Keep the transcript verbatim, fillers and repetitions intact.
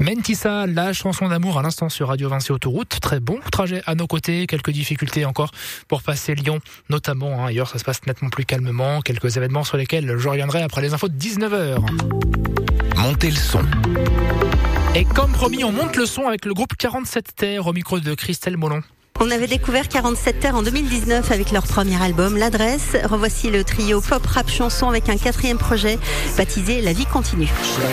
Mentissa, la chanson d'amour à l'instant sur Radio Vinci Autoroute. Très bon trajet à nos côtés, quelques difficultés encore pour passer Lyon notamment. Hein. Ailleurs, ça se passe nettement plus calmement. Quelques événements sur lesquels je reviendrai après les infos de dix-neuf heures. Montez le son. Et comme promis, on monte le son avec le groupe quarante-sept Terre au micro de Christelle Mollon. On avait découvert quarante-sept Terre en deux mille dix-neuf avec leur premier album, L'Adresse. Revoici le trio pop rap chanson avec un quatrième projet baptisé La Vie Continue.